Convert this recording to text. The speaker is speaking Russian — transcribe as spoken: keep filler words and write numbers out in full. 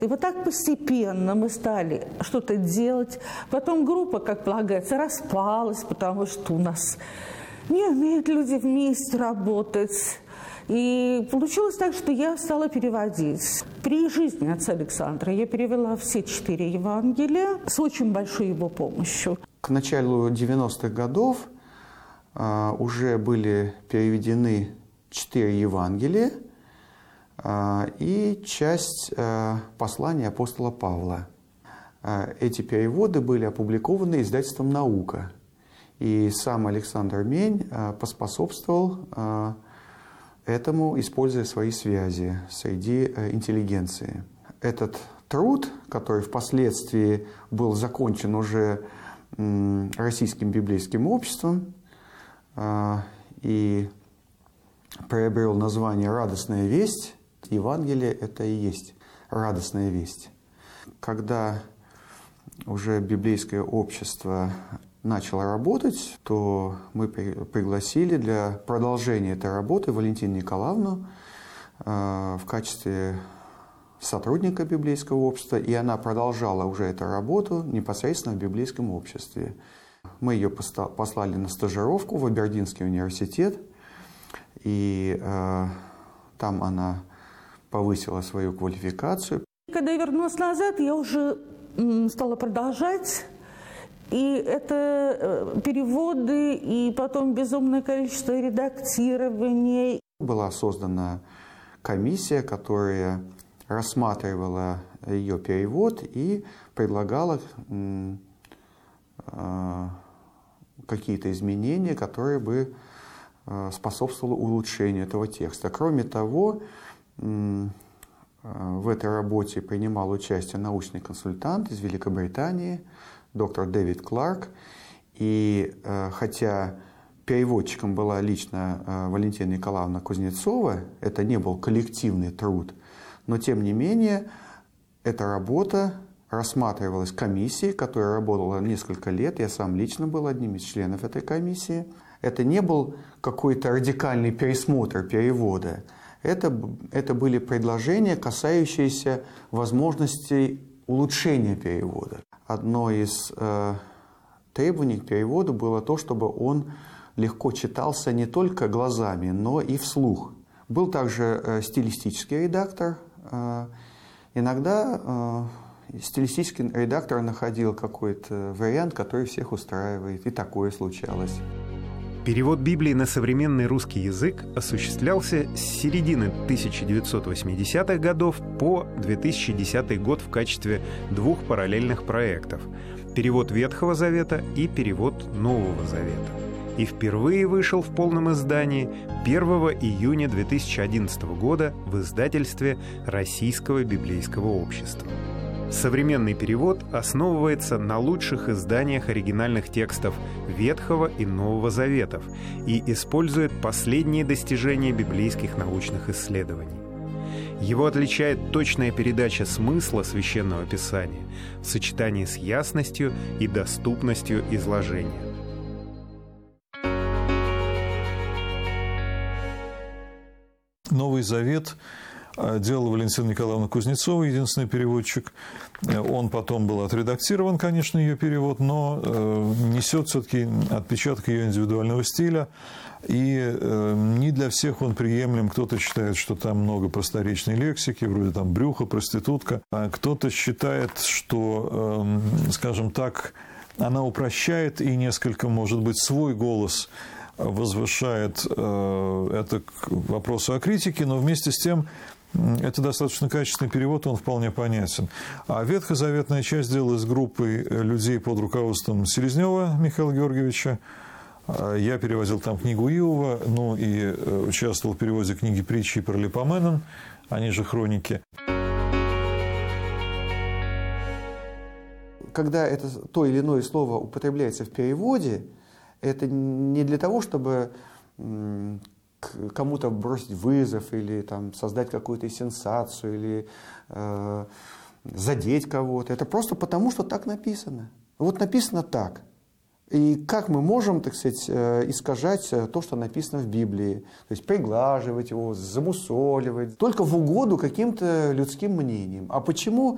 И вот так постепенно мы стали что-то делать. Потом группа, как полагается, распалась, потому что у нас не умеют люди вместе работать. И получилось так, что я стала переводить. При жизни отца Александра я перевела все четыре Евангелия с очень большой его помощью. К началу девяностых годов а, уже были переведены четыре Евангелия а, и часть а, послания апостола Павла. А, эти переводы были опубликованы издательством «Наука». И сам Александр Мень а, поспособствовал а, этому, используя свои связи среди интеллигенции. Этот труд, который впоследствии был закончен уже Российским библейским обществом и приобрел название «Радостная весть», Евангелие – это и есть радостная весть. Когда уже библейское общество начало работать, то мы пригласили для продолжения этой работы Валентину Николаевну э, в качестве сотрудника библейского общества, и она продолжала уже эту работу непосредственно в библейском обществе. Мы ее послали на стажировку в Абердинский университет, и э, там она повысила свою квалификацию. Когда я вернулась назад, я уже стала продолжать. И это переводы, и потом безумное количество редактирования. Была создана комиссия, которая рассматривала ее перевод и предлагала какие-то изменения, которые бы способствовали улучшению этого текста. Кроме того, в этой работе принимал участие научный консультант из Великобритании, доктор Дэвид Кларк, и э, хотя переводчиком была лично э, Валентина Николаевна Кузнецова, это не был коллективный труд, но тем не менее эта работа рассматривалась комиссией, которая работала несколько лет, я сам лично был одним из членов этой комиссии. Это не был какой-то радикальный пересмотр перевода, это, это были предложения, касающиеся возможностей улучшения перевода. Одно из э, требований к переводу было то, чтобы он легко читался не только глазами, но и вслух. Был также э, стилистический редактор. Э, иногда э, стилистический редактор находил какой-то вариант, который всех устраивает, и такое случалось. Перевод Библии на современный русский язык осуществлялся с середины тысяча девятьсот восьмидесятых годов по две тысячи десятый год в качестве двух параллельных проектов – перевод Ветхого Завета и перевод Нового Завета. И впервые вышел в полном издании первого июня две тысячи одиннадцатого года в издательстве Российского библейского общества. Современный перевод основывается на лучших изданиях оригинальных текстов Ветхого и Нового Заветов и использует последние достижения библейских научных исследований. Его отличает точная передача смысла Священного Писания в сочетании с ясностью и доступностью изложения. Новый Завет делала Валентина Николаевна Кузнецова, единственный переводчик. Он потом был отредактирован, конечно, ее перевод, но несет все-таки отпечаток ее индивидуального стиля. И не для всех он приемлем. Кто-то считает, что там много просторечной лексики, вроде там брюхо, проститутка. А кто-то считает, что, скажем так, она упрощает и несколько, может быть, свой голос возвышает это к вопросу о критике, но вместе с тем это достаточно качественный перевод, он вполне понятен. А ветхозаветная часть делалась группой людей под руководством Селезнева Михаила Георгиевича. Я переводил там книгу Иова, ну и участвовал в переводе книги «Притчи» и «Паралипоменон», они же «Хроники». Когда это то или иное слово употребляется в переводе, это не для того, чтобы кому-то бросить вызов или там, создать какую-то сенсацию или э, задеть кого-то. Это просто потому, что так написано. Вот написано так. И как мы можем, так сказать, искажать то, что написано в Библии? То есть приглаживать его, замусоливать, только в угоду каким-то людским мнениям. А почему